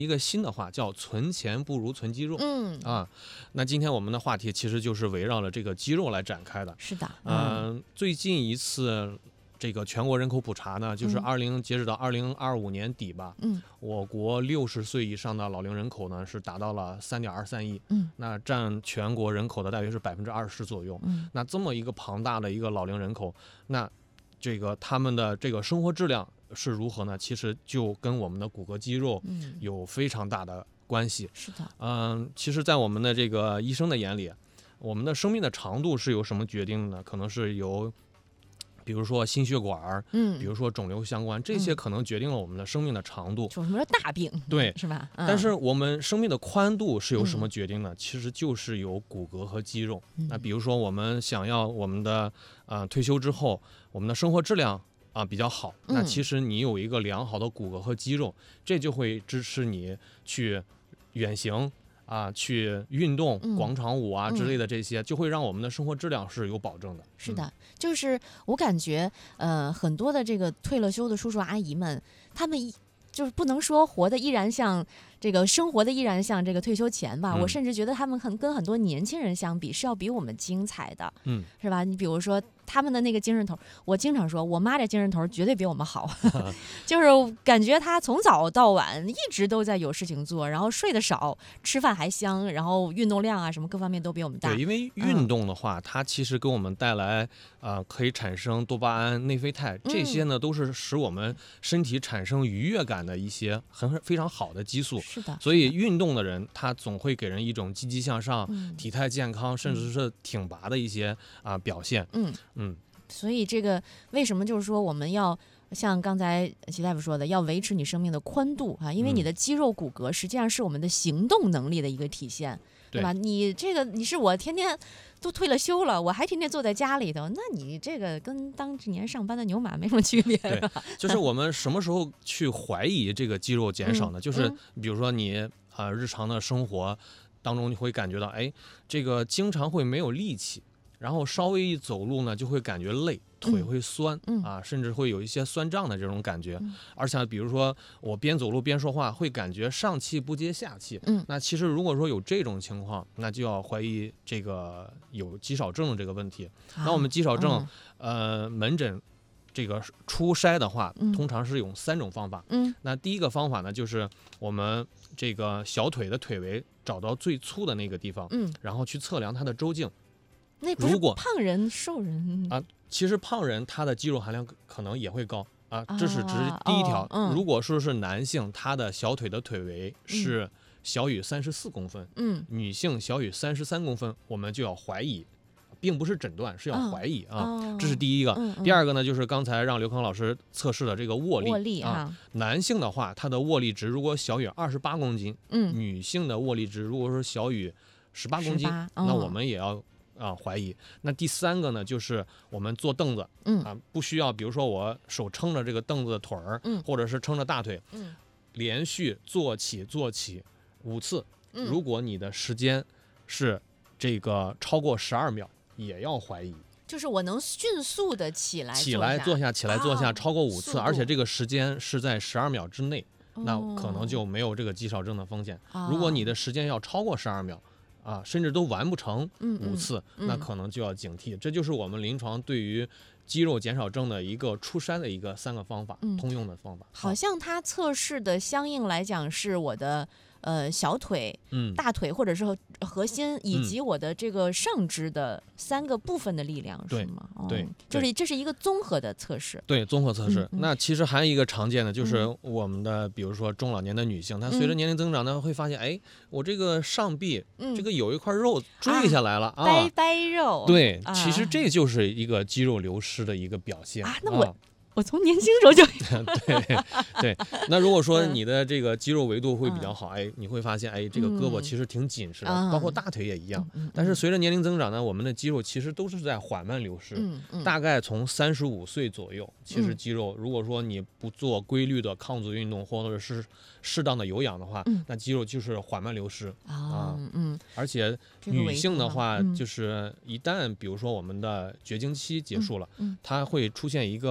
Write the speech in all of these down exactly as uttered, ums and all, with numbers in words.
一个新的话叫存钱不如存肌肉。 嗯啊，那今天我们的话题其实就是围绕了这个肌肉来展开的。 是的， 嗯、呃，最近一次这个全国人口普查呢，就是二零、嗯、截止到二零二五年底吧， 嗯， 我国六十岁以上的老龄人口呢是达到了三点二三亿， 嗯， 那占全国人口的大约是百分之二十左右。 嗯， 那这么一个庞大的一个老龄人口，那这个他们的这个生活质量是如何呢？其实就跟我们的骨骼肌肉有非常大的关系。 是的， 嗯，其实，在我们的这个医生的眼里，我们的生命的长度是由什么决定的呢？可能是由，比如说心血管， 嗯， 比如说肿瘤相关，这些可能决定了我们的生命的长度。 就什么叫大病？ 对， 是吧？ 嗯、但是我们生命的宽度是由什么决定呢？嗯、其实就是由骨骼和肌肉。 嗯、 那比如说，我们想要我们的呃退休之后，我们的生活质量啊比较好，那其实你有一个良好的骨骼和肌肉，这就会支持你去远行啊，去运动、 嗯、 广场舞啊之类的，这些、嗯、就会让我们的生活质量是有保证的。 是的，嗯、就是我感觉，呃，很多的这个退了休的叔叔阿姨们，他们一就是不能说活得依然像这个生活的依然像这个退休前吧， 嗯、 我甚至觉得他们很跟很多年轻人相比是要比我们精彩的， 嗯， 是吧？你比如说他们的那个精神头，我经常说我妈这精神头绝对比我们好，就是感觉她从早到晚一直都在有事情做，然后睡得少，吃饭还香，然后运动量啊什么各方面都比我们大。 对，因为运动的话，嗯、它其实给我们带来呃可以产生多巴胺、内啡肽，这些呢、嗯、都是使我们身体产生愉悦感的一些很非常好的激素。 是的， 所以运动的人他总会给人一种积极向上、 嗯、 体态健康，甚至是挺拔的一些啊、呃、表现。 嗯嗯， 所以这个为什么就是说我们要像刚才齐大夫说的，要维持你生命的宽度啊，因为你的肌肉骨骼实际上是我们的行动能力的一个体现，对吧？你这个你是我天天都退了休了，我还天天坐在家里头，那你这个跟当年上班的牛马没什么区别， 对，就是我们什么时候去怀疑这个肌肉减少呢？ 嗯、 就是比如说你啊、呃、日常的生活当中，你会感觉到，哎，这个经常会没有力气，然后稍微一走路呢，就会感觉累，腿会酸、 嗯、 啊，甚至会有一些酸胀的这种感觉。 嗯、 而且比如说我边走路边说话，会感觉上气不接下气。 嗯， 那其实如果说有这种情况，那就要怀疑这个有肌少症的这个问题。啊、那我们肌少症，嗯、呃，门诊这个初筛的话， 嗯、 通常是用三种方法。 嗯， 那第一个方法呢，就是我们这个小腿的腿围找到最粗的那个地方， 嗯， 然后去测量它的周径。 那不是胖人瘦人啊，其实胖人他的肌肉含量可能也会高啊，这是只是第一条。 哦嗯、 如果说是男性，他的小腿的腿围是小于三十四公分， 嗯， 女性小于三十三公分，我们就要怀疑，并不是诊断，是要怀疑、 哦、 啊、 哦。 这是第一个、 嗯嗯。 第二个呢，就是刚才让刘康老师测试的这个握力。 握力啊，男性的话，他的握力值如果小于二十八公斤， 嗯， 女性的握力值如果说小于十八公斤， 哦、 那我们也要。啊，怀疑。那第三个呢，就是我们坐凳子， 嗯啊，不需要，比如说我手撑着这个凳子的腿儿， 嗯， 或者是撑着大腿， 嗯， 连续坐起坐起五次， 嗯， 如果你的时间是这个超过十二秒，也要怀疑。 就是我能迅速的起来起来坐下，起来坐下， 哦、 超过五次，而且这个时间是在十二秒之内，哦、那可能就没有这个肌少症的风险。 哦、 如果你的时间要超过十二秒。啊，甚至都完不成五次， 嗯嗯、 那可能就要警惕。这就是我们临床对于肌肉减少症的一个初筛的一个三个方法， 嗯、 通用的方法。 好像它测试的相应来讲是我的呃小腿、 嗯、 大腿或者是核心以及我的这个上肢的三个部分的力量， 嗯、 是吗？ 对， 哦、就是这是一个综合的测试。 对，综合测试。 嗯嗯、 那其实还有一个常见的就是我们的，比如说中老年的女性，她随着年龄增长呢，会发现，哎，我这个上臂、 嗯、 这个有一块肉坠下来了啊， 掰掰肉。 对， 啊、 其实这就是一个肌肉流失的一个表现啊。那我。 啊我从年轻时候就对对，那如果说你的这个肌肉维度会比较好，哎，你会发现，哎，这个胳膊其实挺紧实的， 嗯、 包括大腿也一样。 嗯嗯、 但是随着年龄增长呢，我们的肌肉其实都是在缓慢流失。 嗯嗯、 大概从三十五岁左右，其实肌肉、嗯、如果说你不做规律的抗阻运动或者是适当的有氧的话， 嗯、 那肌肉就是缓慢流失啊。 啊嗯， 而且女性的话，就是一旦比如说我们的绝经期结束了， 嗯嗯、 它会出现一个我们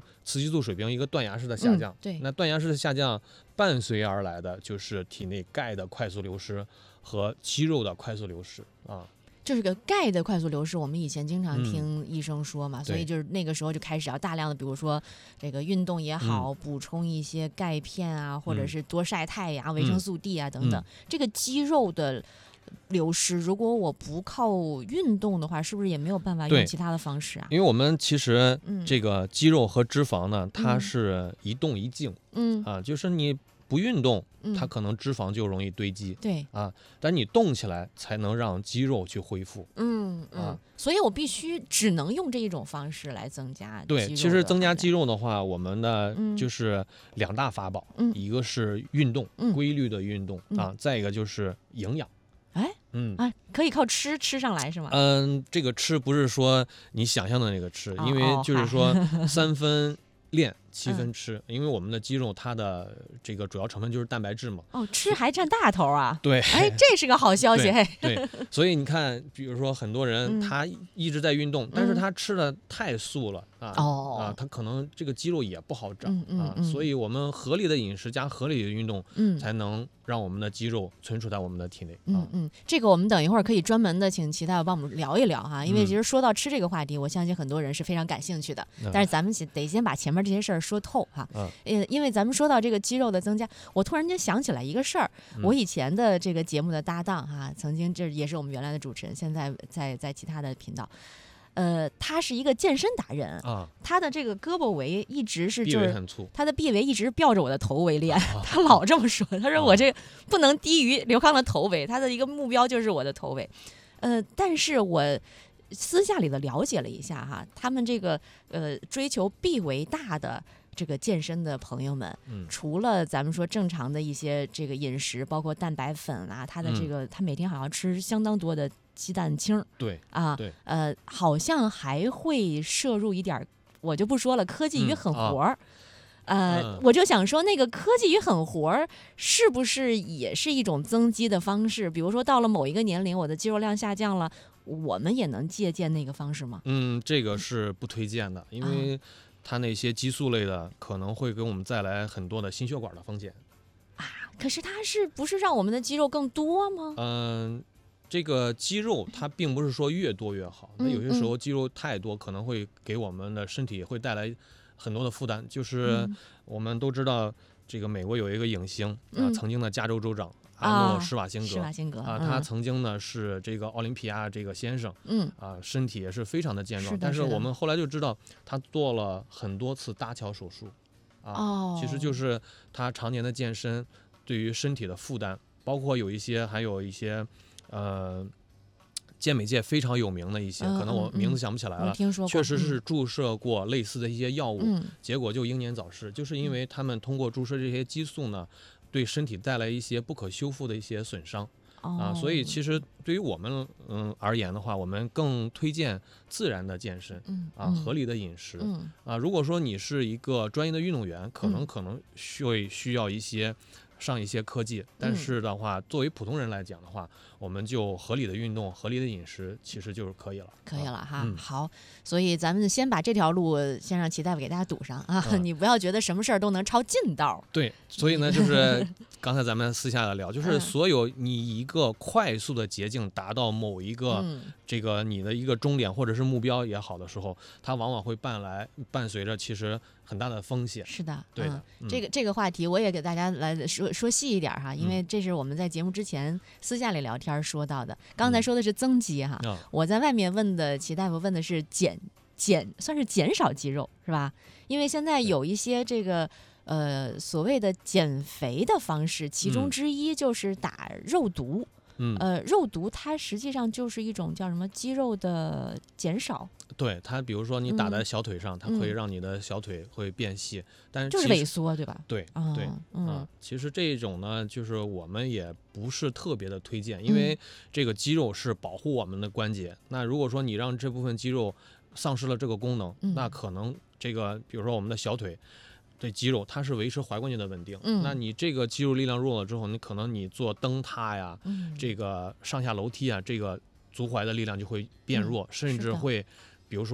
雌激素水平一个断崖式的下降。 嗯、对， 那断崖式的下降伴随而来的就是体内钙的快速流失和肌肉的快速流失啊。 就是个钙的快速流失，我们以前经常听医生说嘛，嗯、所以就是那个时候就开始要大量的，比如说这个运动也好，嗯、补充一些钙片啊，或者是多晒太阳、嗯、维生素 D 啊等等。嗯、这个肌肉的流失，如果我不靠运动的话，是不是也没有办法用其他的方式啊？ 因为我们其实这个肌肉和脂肪呢，嗯、它是一动一静，嗯啊，就是你不运动，它可能脂肪就容易堆积， 对、 嗯、啊，但你动起来才能让肌肉去恢复， 嗯嗯、啊，所以我必须只能用这一种方式来增加肌肉的。 对，其实增加肌肉的话，我们的就是两大法宝，嗯、一个是运动，嗯、规律的运动、嗯、啊，再一个就是营养。 哎，嗯啊，可以靠吃吃上来是吗？ 嗯，这个吃不是说你想象的那个吃，哦、因为就是说三分练七分吃，嗯、因为我们的肌肉它的这个主要成分就是蛋白质嘛。 哦，吃还占大头啊？ 对， 哎，这是个好消息。 对，对所以你看，比如说很多人他一直在运动，嗯、但是他吃的太素了。啊, 哦、 啊，他可能这个肌肉也不好长、 嗯嗯嗯、 啊，所以我们合理的饮食加合理的运动，嗯，才能让我们的肌肉存储在我们的体内。 嗯啊、 嗯，这个我们等一会儿可以专门的请齐大夫帮我们聊一聊哈，因为其实说到吃这个话题，我相信很多人是非常感兴趣的。嗯、但是咱们得先把前面这些事儿说透哈。嗯，呃，因为咱们说到这个肌肉的增加，我突然间想起来一个事儿，嗯、我以前的这个节目的搭档哈，曾经这也是我们原来的主持人，现在在在其他的频道。呃，他是一个健身达人啊，他的这个胳膊围一直是就是他的臂围一直吊着我的头围练，啊、他老这么说，他说我这不能低于刘康的头围，他的一个目标就是我的头围。呃，但是我私下里的了解了一下哈，他们这个呃追求臂围大的这个健身的朋友们，嗯、除了咱们说正常的一些这个饮食，包括蛋白粉啊，他的这个、嗯、他每天好像吃相当多的鸡蛋清， 对啊， 对， 呃，好像还会摄入一点，我就不说了，科技与狠活儿。嗯啊、呃，嗯、我就想说，那个科技与狠活儿是不是也是一种增肌的方式？比如说，到了某一个年龄，我的肌肉量下降了，我们也能借鉴那个方式吗？ 嗯，这个是不推荐的，因为它那些激素类的可能会给我们带来很多的心血管的风险。 啊，可是它是不是让我们的肌肉更多吗？ 嗯。这个肌肉它并不是说越多越好，那有些时候肌肉太多可能会给我们的身体会带来很多的负担。就是我们都知道，这个美国有一个影星啊，曾经的加州州长阿诺施瓦辛格， 施瓦辛格啊，他曾经呢是这个奥林匹亚这个先生，嗯啊，身体也是非常的健壮。但是我们后来就知道，他做了很多次搭桥手术，啊，其实就是他常年的健身对于身体的负担，包括有一些还有一些。呃，健美界非常有名的一些，嗯、可能我名字想不起来了， 听说过， 确实是注射过类似的一些药物，嗯、结果就英年早逝，就是因为他们通过注射这些激素呢，对身体带来一些不可修复的一些损伤。 哦、 啊，所以其实对于我们嗯而言的话，我们更推荐自然的健身， 嗯、 啊，合理的饮食， 嗯、 啊，如果说你是一个专业的运动员，可能可能会需要一些。上一些科技，但是的话，嗯、作为普通人来讲的话，我们就合理的运动、合理的饮食，其实就是可以了。 可以了哈， 嗯、 好，所以咱们先把这条路先让齐大夫给大家堵上啊！嗯、你不要觉得什么事儿都能抄近道。 对，所以呢，就是刚才咱们私下的聊，就是所有你一个快速的捷径达到某一个、嗯、这个你的一个终点或者是目标也好的时候，它往往会伴来伴随着其实很大的风险。 是的， 对的。 嗯、这个这个话题我也给大家来说说细一点哈，因为这是我们在节目之前私下里聊天说到的。刚才说的是增肌哈，嗯、我在外面问的齐大夫问的是减减，算是减少肌肉是吧？因为现在有一些这个呃所谓的减肥的方式，其中之一就是打肉毒。 嗯， 呃，肉毒它实际上就是一种叫什么肌肉的减少。 对它，比如说你打在小腿上，嗯、它可以让你的小腿会变细，嗯、但是就是萎缩，对吧？ 对、 哦、 对， 嗯、 啊，其实这种呢，就是我们也不是特别的推荐，因为这个肌肉是保护我们的关节。嗯、那如果说你让这部分肌肉丧失了这个功能， 嗯、 那可能这个，比如说我们的小腿。对肌肉，它是维持踝关节的稳定。 嗯， 那你这个肌肉力量弱了之后，你可能你做蹬踏呀， 嗯、 这个上下楼梯啊，这个足踝的力量就会变弱， 嗯、 甚至会，比如说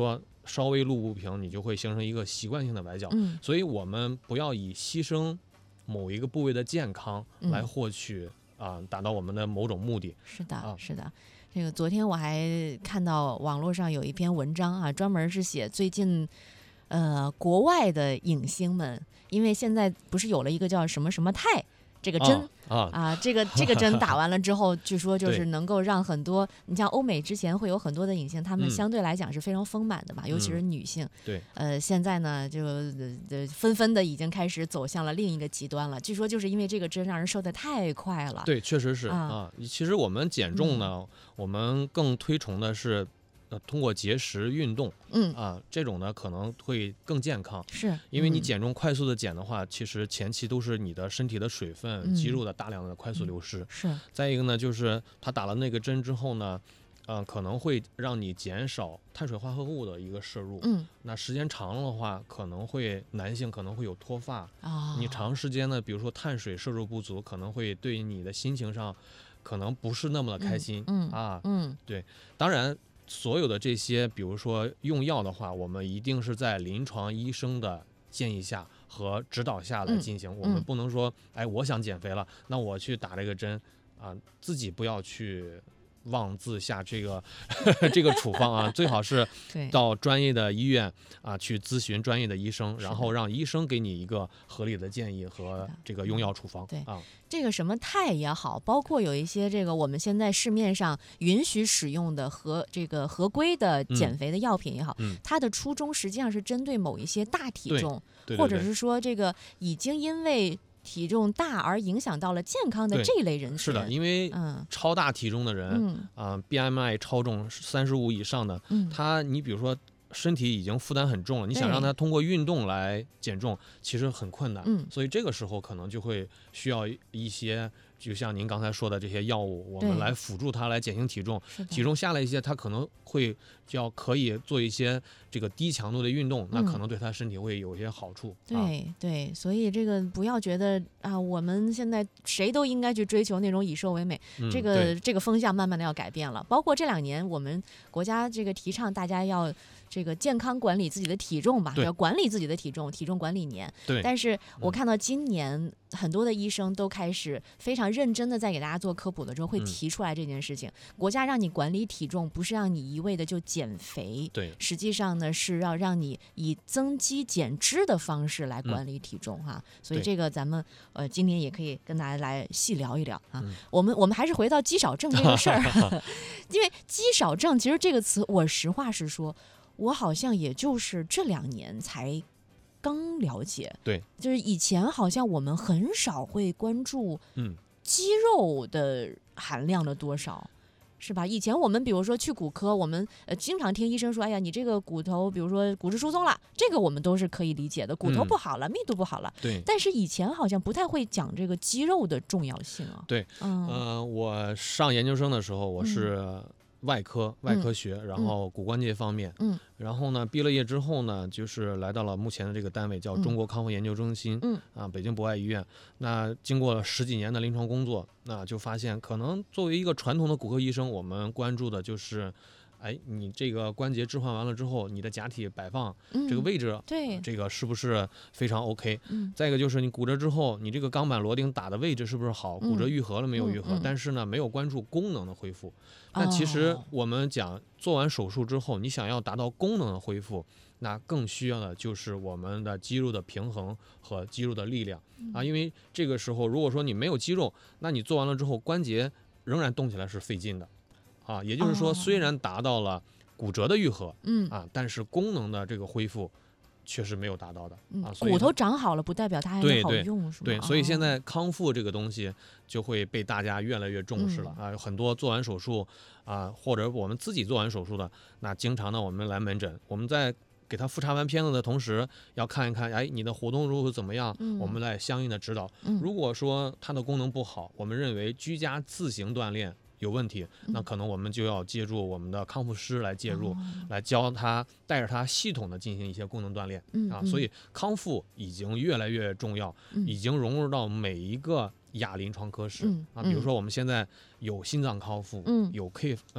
稍微路不平，你就会形成一个习惯性的崴脚。 嗯， 所以我们不要以牺牲某一个部位的健康来获取啊、呃，达到我们的某种目的。 是的， 啊、 是的。这个昨天我还看到网络上有一篇文章啊，专门是写最近呃国外的影星们，因为现在不是有了一个叫什么什么肽这个针。 啊啊，这个这个针打完了之后，据说就是能够让很多，你像欧美之前会有很多的影星，他们相对来讲是非常丰满的嘛，嗯、尤其是女性。 对， 呃，现在呢就呃纷纷的已经开始走向了另一个极端了。据说就是因为这个针让人瘦得太快了。 对，确实是啊。啊其实我们减重呢， 嗯、 我们更推崇的是。呃，通过节食运动， 嗯啊，这种呢可能会更健康， 是因为你减重快速的减的话，嗯、其实前期都是你的身体的水分、嗯、肌肉的大量的快速流失。 嗯、是。 再一个呢，就是他打了那个针之后呢，呃，可能会让你减少碳水化合物的一个摄入。 嗯。 那时间长了的话，可能会男性可能会有脱发。 哦。 你长时间呢，比如说碳水摄入不足，可能会对你的心情上，可能不是那么的开心。 嗯。 嗯啊。 嗯。 对，当然。所有的这些，比如说用药的话，我们一定是在临床医生的建议下和指导下来进行。 嗯、 我们不能说，哎，我想减肥了，那我去打这个针啊，自己不要去妄自下这个这个处方啊，最好是到专业的医院啊去咨询专业的医生，然后让医生给你一个合理的建议和这个用药处方。 对啊。 这个什么肽也好，包括有一些这个我们现在市面上允许使用的合这个合规的减肥的药品也好， 嗯、 它的初衷实际上是针对某一些大体重， 对对对对或者是说这个已经因为体重大而影响到了健康的这一类人群。 是的，因为超大体重的人， 嗯啊、呃、，B M I 超重三十五以上的， 嗯、 他你比如说。身体已经负担很重了，你想让他通过运动来减重，其实很困难。 嗯， 所以这个时候可能就会需要一些，就像您刚才说的这些药物，我们来辅助他来减轻体重。体重下来一些，他可能会就要可以做一些这个低强度的运动，那可能对他身体会有一些好处。 对、 啊、 对，所以这个不要觉得啊，我们现在谁都应该去追求那种以瘦为美， 嗯、 这个这个风向慢慢的要改变了。包括这两年我们国家这个提倡大家要。这个健康管理自己的体重吧，要管理自己的体重，体重管理年。 对。 但是我看到今年很多的医生都开始非常认真的在给大家做科普的时候，会提出来这件事情。嗯、国家让你管理体重，不是让你一味的就减肥， 对， 实际上呢是要让你以增肌减脂的方式来管理体重哈。嗯、所以这个咱们呃今年也可以跟大家来细聊一聊啊。 嗯、 我们我们还是回到肌少症这个事儿，因为肌少症其实这个词，我实话实说。我好像也就是这两年才刚了解， 对， 就是以前好像我们很少会关注， 嗯， 肌肉的含量的多少，嗯、是吧？以前我们比如说去骨科，我们呃经常听医生说，哎呀，你这个骨头，比如说骨质疏松了，这个我们都是可以理解的，骨头不好了，嗯、密度不好了， 对。 但是以前好像不太会讲这个肌肉的重要性啊。 对，嗯、呃，我上研究生的时候，我是、嗯。外科外科学， 嗯、 然后骨关节方面， 嗯， 然后呢，毕了业之后呢，就是来到了目前的这个单位，叫中国康复研究中心， 嗯， 啊，北京博爱医院。那经过了十几年的临床工作，那就发现，可能作为一个传统的骨科医生，我们关注的就是，哎，你这个关节置换完了之后，你的假体摆放、 嗯、 这个位置， 对， 这个是不是非常 OK？ 嗯， 再一个就是你骨折之后，你这个钢板螺钉打的位置是不是好？骨折愈合了没有愈合？ 嗯嗯、 但是呢，没有关注功能的恢复。那其实我们讲做完手术之后，你想要达到功能的恢复，那更需要的就是我们的肌肉的平衡和肌肉的力量啊。因为这个时候，如果说你没有肌肉，那你做完了之后，关节仍然动起来是费劲的啊。也就是说，虽然达到了骨折的愈合， 嗯啊，但是功能的这个恢复确实没有达到的、 嗯、 啊。 骨头长好了，不代表它还很好用，是吗？ 对，所以现在康复这个东西就会被大家越来越重视了、嗯、啊。很多做完手术啊，或者我们自己做完手术的，那经常呢我们来门诊，我们在给他复查完片子的同时，要看一看，哎，你的活动如果怎么样， 嗯、 我们来相应的指导、 嗯。 如果说它的功能不好，我们认为居家自行锻炼有问题，那可能我们就要借助我们的康复师来介入， 嗯、 来教他，带着他系统的进行一些功能锻炼、 嗯、 啊。所以康复已经越来越重要， 嗯、 已经融入到每一个亚临床科室、 嗯、 啊。比如说我们现在有心脏康复， 嗯、 有 K 呃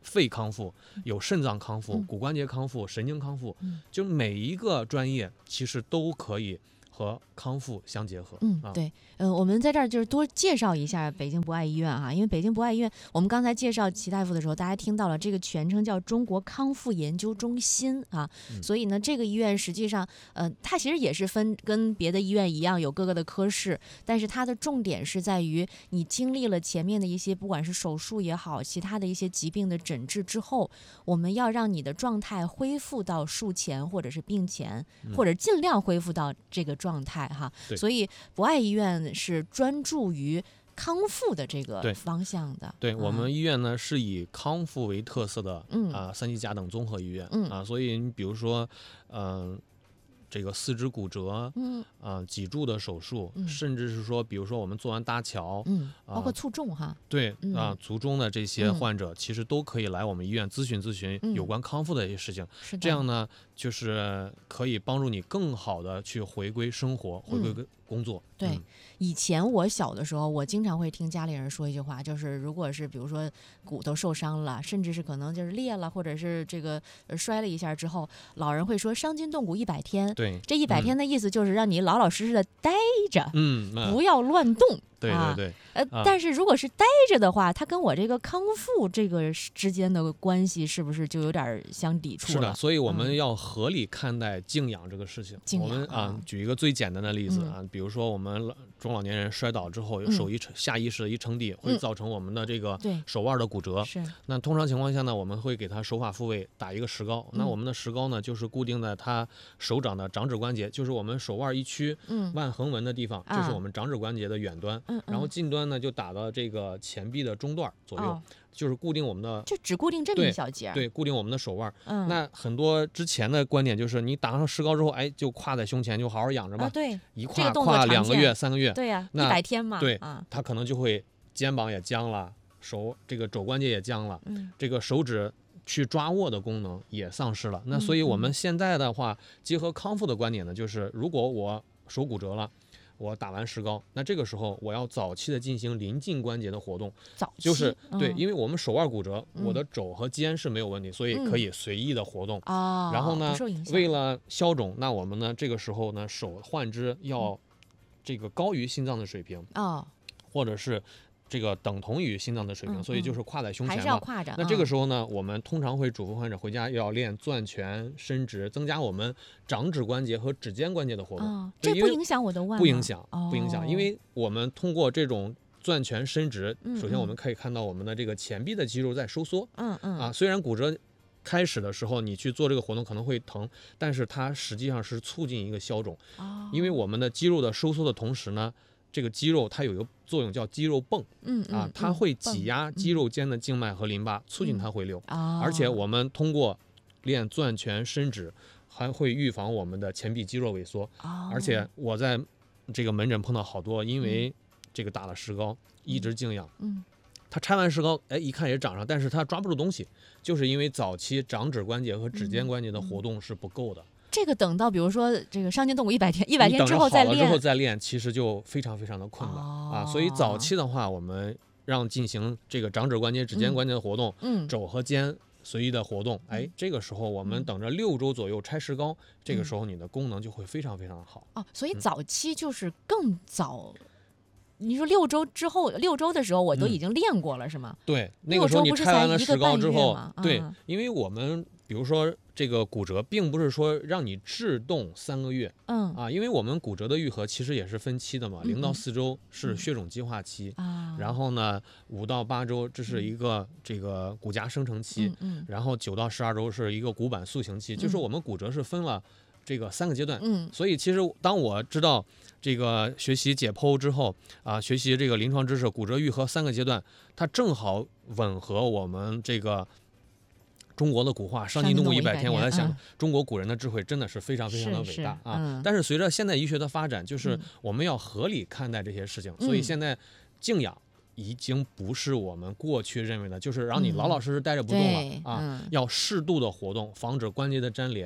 肺康复，有肾脏康复， 嗯骨关节康复，神经康复， 嗯就每一个专业其实都可以和康复相结合。 嗯， 啊、 对，呃，我们在这儿就是多介绍一下北京博爱医院哈，因为北京博爱医院，我们刚才介绍齐大夫的时候，大家听到了这个全称叫中国康复研究中心啊， 嗯、 所以呢，这个医院实际上，呃，它其实也是分跟别的医院一样有各个的科室，但是它的重点是在于你经历了前面的一些不管是手术也好，其他的一些疾病的诊治之后，我们要让你的状态恢复到术前或者是病前， 嗯、 或者尽量恢复到这个状态哈。所以博爱医院是专注于康复的这个方向的。 对，对、嗯、我们医院呢是以康复为特色的， 嗯啊、呃、三级甲等综合医院， 嗯啊，所以你比如说，嗯、呃。这个四肢骨折， 嗯啊、呃，脊柱的手术， 嗯， 甚至是说，比如说我们做完搭桥， 嗯，包括卒中哈， 对啊、 嗯呃，卒中的这些患者，其实都可以来我们医院咨询咨询有关康复的一些事情。 是的， 这样呢，就是可以帮助你更好的去回归生活，回归工作。 嗯、对、 嗯， 以前我小的时候，我经常会听家里人说一句话，就是如果是比如说骨头受伤了，甚至是可能就是裂了，或者是这个摔了一下之后，老人会说伤筋动骨一百天。 对， 这一百天的意思就是让你老老实实的待着， 嗯， 不要乱动。 对对对， 呃， 啊、 但是如果是待着的话，它跟我这个康复这个之间的关系是不是就有点相抵触了？ 是的，所以我们要合理看待静养这个事情。 静养我们啊，举一个最简单的例子啊，嗯、比如说我们中老年人摔倒之后，有手一、嗯、下意识的一撑地，会造成我们的这个手腕的骨折。 是、嗯。 那通常情况下呢，我们会给他手法复位打一个石膏。 嗯、 那我们的石膏呢，就是固定在他手掌的掌指关节，就是我们手腕一区腕横纹的地方，这、嗯、是我们掌指关节的远端。 嗯。 然后近端呢，就打到这个前臂的中段左右。 哦， 就是固定我们的， 就只固定这么一小节， 对，固定我们的手腕。 嗯， 那很多之前的观点就是你打上石膏之后，哎，就挎在胸前，就好好养着吧。 啊，对， 一挎、 这个、 挎两个月、三个月， 对呀、啊， 一百天嘛。 对， 啊， 他可能就会肩膀也僵了，手这个肘关节也僵了， 嗯， 这个手指去抓握的功能也丧失了。那所以我们现在的话，结合康复的观点呢，就是如果我手骨折了。我打完石膏，那这个时候我要早期的进行临近关节的活动， 早期就是对， 嗯、 因为我们手腕骨折， 嗯、 我的肘和肩是没有问题，所以可以随意的活动。 哦、 然后呢，为了消肿，那我们呢这个时候呢手患肢要这个高于心脏的水平， 哦， 或者是。这个等同于心脏的水平， 嗯、 所以就是挎在胸前嘛。 还是要挎着。 那这个时候呢，嗯、我们通常会嘱咐患者回家要练攥拳、伸直，增加我们掌指关节和指尖关节的活动。 哦、这不影响我的腕吗？ 不影响， 哦、 不影响，因为我们通过这种攥拳伸直， 嗯、 首先我们可以看到我们的这个前臂的肌肉在收缩。 嗯嗯。 啊，虽然骨折开始的时候你去做这个活动可能会疼，但是它实际上是促进一个消肿。 哦。 因为我们的肌肉的收缩的同时呢。这个肌肉它有一个作用叫肌肉泵， 嗯啊，它会挤压肌肉间的静脉和淋巴，促进它回流。 嗯、 而且我们通过练攥拳伸直，还会预防我们的前臂肌肉萎缩。 哦、 而且我在这个门诊碰到好多，因为这个打了石膏，嗯、一直静养， 嗯， 他拆完石膏，哎，一看也长上，但是他抓不住东西，就是因为早期掌指关节和指尖关节的活动是不够的。 嗯嗯这个等到比如说这个伤筋动骨一百天，一百天之后再练， 之后再练，其实就非常非常的困难、 哦、 啊。所以早期的话，我们让进行这个掌指关节、指尖关节的活动， 嗯， 肘和肩随意的活动。哎，这个时候我们等着六周左右拆石膏，嗯、这个时候你的功能就会非常非常的好。 哦，所以早期就是更早。嗯你说六周之后，六周的时候我都已经练过了，嗯、是吗？ 对，那个时候你拆完了石膏之后，对， 嗯、 因为我们比如说这个骨折，并不是说让你制动三个月， 嗯啊，因为我们骨折的愈合其实也是分期的嘛，零、 嗯、 到四周是血肿激化期， 啊、 然后呢五到八周这是一个这个骨痂生成期， 嗯嗯、 然后九到十二周是一个骨板塑形期，嗯、就是我们骨折是分了这个三个阶段， 嗯， 所以其实当我知道这个学习解剖之后啊，学习这个临床知识，骨折愈合三个阶段，它正好吻合我们这个中国的古话“伤筋动骨一百天”。我在想， 嗯、 中国古人的智慧真的是非常非常的伟大啊！ 嗯、 但是随着现代医学的发展，就是我们要合理看待这些事情， 嗯、 所以现在静养已经不是我们过去认为的，就是让你老老实实待着不动了、 嗯、 啊， 嗯、 要适度的活动，防止关节的粘连。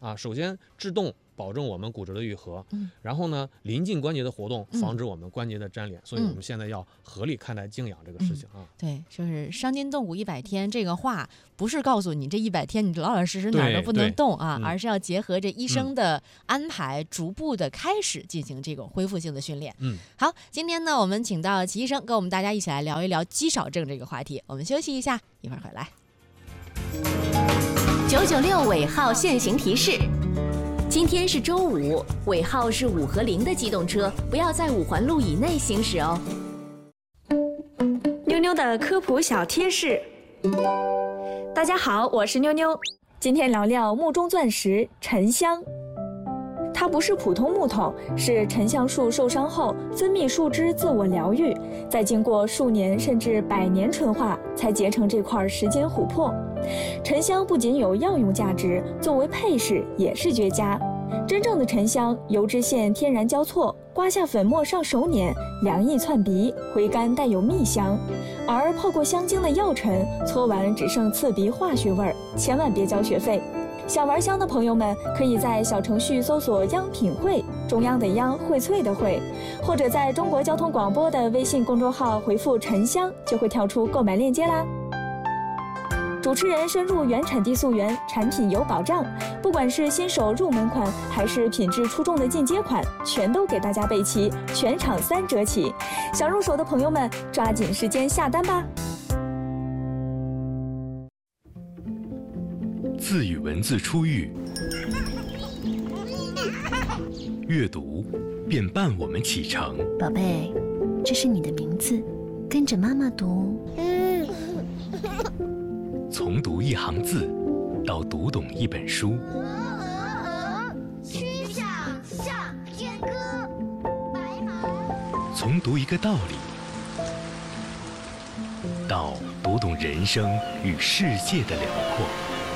啊，首先制动保证我们骨质的愈合， 嗯， 然后呢，临近关节的活动防止我们关节的粘连， 嗯、 所以我们现在要合理看待静养这个事情啊。 嗯、对，就是伤筋动骨一百天这个话，不是告诉你这一百天你老老实实哪儿都不能动啊，而是要结合着医生的安排，嗯、逐步的开始进行这个恢复性的训练。 嗯， 好，今天呢，我们请到齐医生跟我们大家一起来聊一聊肌少症这个话题。我们休息一下，一会儿回来。 九九六尾号限行提示：今天是周五，尾号是五和零的机动车不要在五环路以内行驶哦。 妞妞的科普小贴士。大家好，我是妞妞，今天聊聊木中钻石沉香。它不是普通木头，是沉香树受伤后分泌树脂自我疗愈，再经过数年甚至百年纯化，才结成这块石金琥珀。沉香不仅有药用价值，作为配饰也是绝佳。真正的沉香油脂线天然交错，刮下粉末上手捻，凉意窜鼻，回甘带有蜜香。而泡过香精的药尘，搓完只剩刺鼻化学味儿，千万别交学费。想玩香的朋友们，可以在小程序搜索央品汇，中央的央，荟萃的荟，或者在中国交通广播的微信公众号回复沉香，就会跳出购买链接啦。主持人深入原产地溯源，产品有保障，不管是新手入门款，还是品质出众的进阶款，全都给大家备齐，全场三折起。想入手的朋友们，抓紧时间下单吧。 字与文字初遇，阅读便伴我们启程。 宝贝，这是你的名字，跟着妈妈读。 从读一行字，到读懂一本书。 曲项向天歌，白马。 从读一个道理，到读懂人生与世界的辽阔。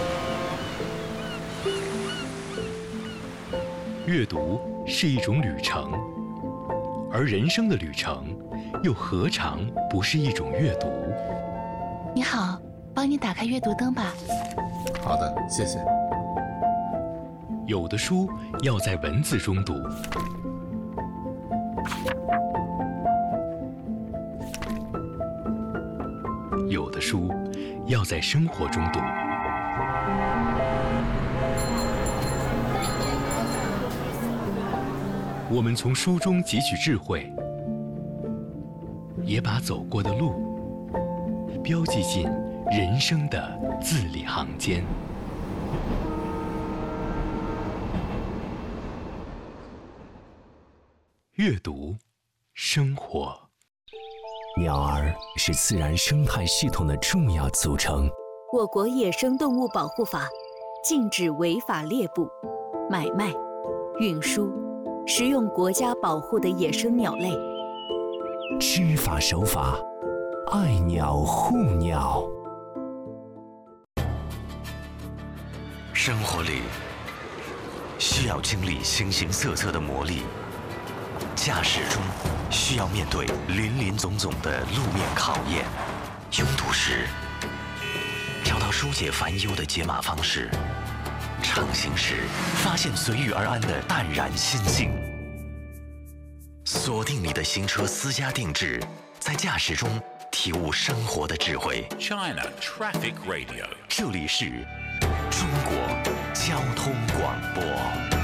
阅读是一种旅程，而人生的旅程，又何尝不是一种阅读？ 你好，帮你打开阅读灯吧。 好的，谢谢。 有的书要在文字中读，有的书要在生活中读。我们从书中汲取智慧，也把走过的路标记进人生的字里行间。阅读，生活。 鸟儿是自然生态系统的重要组成。 我国野生动物保护法禁止违法猎捕、买卖、运输、食用国家保护的野生鸟类。 知法守法，爱鸟护鸟。 生活里需要经历形形色色的磨砺，驾驶中需要面对林林总总的路面考验。拥堵时找到疏解烦忧的解码方式，畅行时发现随遇而安的淡然心境。锁定你的新车私家定制，在驾驶中体悟生活的智慧。 China Traffic Radio， 这里是中国交通广播。